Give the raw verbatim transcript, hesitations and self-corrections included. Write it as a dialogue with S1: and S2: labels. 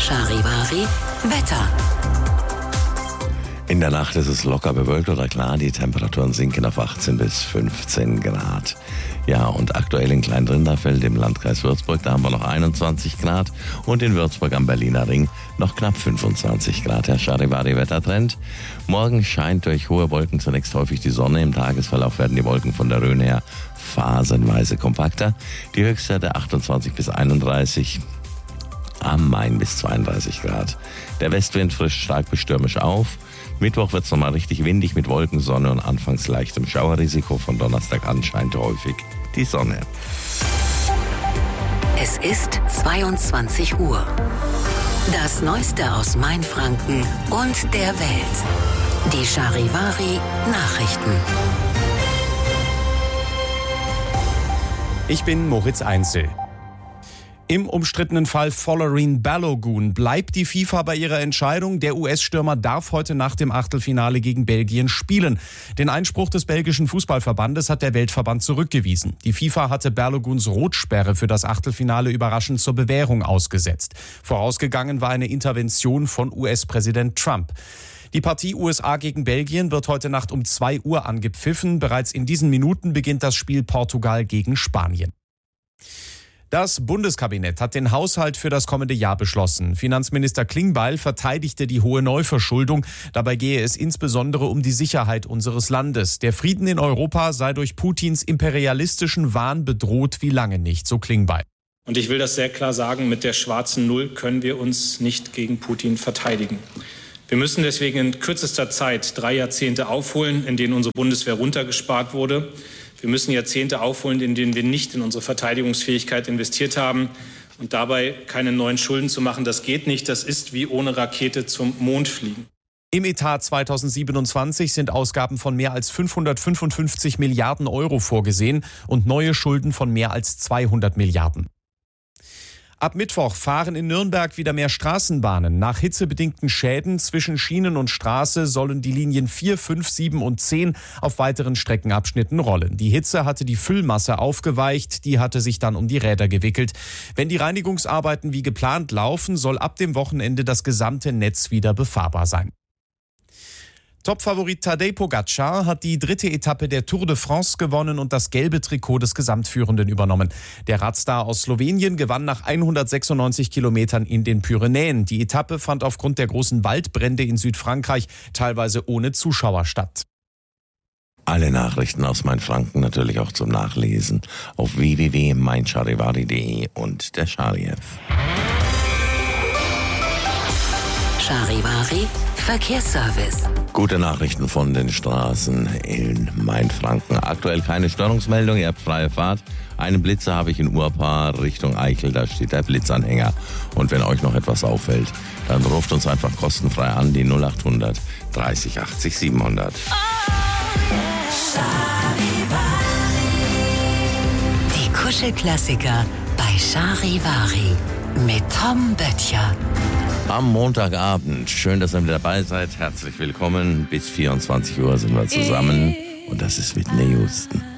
S1: Charivari Wetter.
S2: In der Nacht ist es locker bewölkt oder klar, die Temperaturen sinken auf achtzehn bis fünfzehn Grad. Ja, und aktuell in Klein-Rinderfeld im Landkreis Würzburg, da haben wir noch einundzwanzig Grad und in Würzburg am Berliner Ring noch knapp fünfundzwanzig Grad. Der Charivari-Wettertrend. Morgen scheint durch hohe Wolken zunächst häufig die Sonne. Im Tagesverlauf werden die Wolken von der Rhön her phasenweise kompakter. Die Höchstwerte achtundzwanzig bis einunddreißig. Am Main bis zweiunddreißig Grad. Der Westwind frischt stark bis stürmisch auf. Mittwoch wird es nochmal richtig windig mit Wolken, Sonne und anfangs leichtem Schauerrisiko. Von Donnerstag an scheint häufig die Sonne.
S1: Es ist zweiundzwanzig Uhr. Das Neueste aus Mainfranken und der Welt. Die Charivari Nachrichten.
S3: Ich bin Moritz Einzel. Im umstrittenen Fall Folarin Balogun bleibt die FIFA bei ihrer Entscheidung. Der U S-Stürmer darf heute nach dem Achtelfinale gegen Belgien spielen. Den Einspruch des belgischen Fußballverbandes hat der Weltverband zurückgewiesen. Die FIFA hatte Baloguns Rotsperre für das Achtelfinale überraschend zur Bewährung ausgesetzt. Vorausgegangen war eine Intervention von U S-Präsident Trump. Die Partie U S A gegen Belgien wird heute Nacht um zwei Uhr angepfiffen. Bereits in diesen Minuten beginnt das Spiel Portugal gegen Spanien. Das Bundeskabinett hat den Haushalt für das kommende Jahr beschlossen. Finanzminister Klingbeil verteidigte die hohe Neuverschuldung. Dabei gehe es insbesondere um die Sicherheit unseres Landes. Der Frieden in Europa sei durch Putins imperialistischen Wahn bedroht wie lange nicht, so Klingbeil.
S4: Und ich will das sehr klar sagen, mit der schwarzen Null können wir uns nicht gegen Putin verteidigen. Wir müssen deswegen in kürzester Zeit drei Jahrzehnte aufholen, in denen unsere Bundeswehr runtergespart wurde. Wir müssen Jahrzehnte aufholen, in denen wir nicht in unsere Verteidigungsfähigkeit investiert haben. Und dabei keine neuen Schulden zu machen, das geht nicht. Das ist wie ohne Rakete zum Mond fliegen.
S3: Im Etat zweitausendsiebenundzwanzig sind Ausgaben von mehr als fünfhundertfünfundfünfzig Milliarden Euro vorgesehen und neue Schulden von mehr als zweihundert Milliarden. Ab Mittwoch fahren in Nürnberg wieder mehr Straßenbahnen. Nach hitzebedingten Schäden zwischen Schienen und Straße sollen die Linien vier, fünf, sieben und zehn auf weiteren Streckenabschnitten rollen. Die Hitze hatte die Füllmasse aufgeweicht, die hatte sich dann um die Räder gewickelt. Wenn die Reinigungsarbeiten wie geplant laufen, soll ab dem Wochenende das gesamte Netz wieder befahrbar sein. Topfavorit Tadej Pogačar hat die dritte Etappe der Tour de France gewonnen und das gelbe Trikot des Gesamtführenden übernommen. Der Radstar aus Slowenien gewann nach hundertsechsundneunzig Kilometern in den Pyrenäen. Die Etappe fand aufgrund der großen Waldbrände in Südfrankreich teilweise ohne Zuschauer statt.
S2: Alle Nachrichten aus Mainfranken natürlich auch zum Nachlesen auf w w w punkt mein charivari punkt de und der Chari-App.
S1: Charivari Verkehrsservice.
S2: Gute Nachrichten von den Straßen in Mainfranken. Aktuell keine Störungsmeldung, ihr habt freie Fahrt. Einen Blitzer habe ich in Urpaar Richtung Eichel, da steht der Blitzanhänger. Und wenn euch noch etwas auffällt, dann ruft uns einfach kostenfrei an, die null achthundert dreißig achtzig siebenhundert.
S1: Die Kuschelklassiker bei Charivari mit Tom Böttcher.
S2: Am Montagabend. Schön, dass ihr mit dabei seid. Herzlich willkommen. Bis vierundzwanzig Uhr sind wir zusammen. Und das ist Whitney Houston.